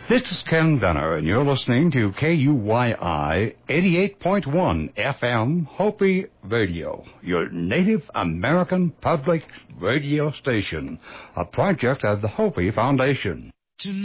This is Ken Benner, and you're listening to KUYI 88.1 FM Hopi Radio, your Native American public radio station, a project of the Hopi Foundation.